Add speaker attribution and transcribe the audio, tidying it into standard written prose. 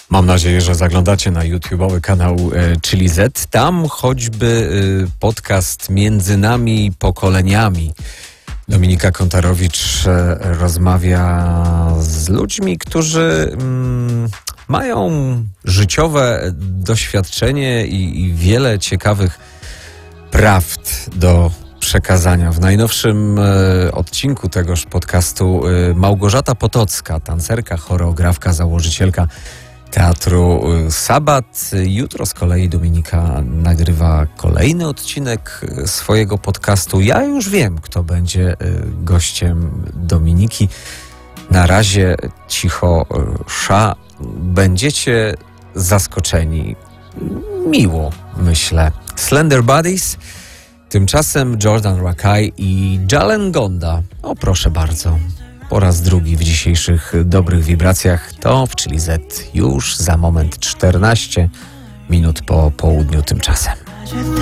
Speaker 1: Mam nadzieję, że zaglądacie na YouTube'owy kanał Chili Z. Tam choćby podcast Między nami pokoleniami. Dominika Kontarowicz rozmawia z ludźmi, którzy mają życiowe doświadczenie i wiele ciekawych prawd do przekazania. W najnowszym odcinku tegoż podcastu Małgorzata Potocka, tancerka, choreografka, założycielka Teatru Sabat. Jutro z kolei Dominika nagrywa kolejny odcinek swojego podcastu. Ja już wiem, kto będzie gościem Dominiki. Na razie cicho będziecie zaskoczeni. Miło, myślę. Slender Bodies, tymczasem Jordan Rakei i Jalen Gonda. O, proszę bardzo. Po raz drugi w dzisiejszych dobrych wibracjach. To w Chili Z już za moment 14 minut po południu tymczasem.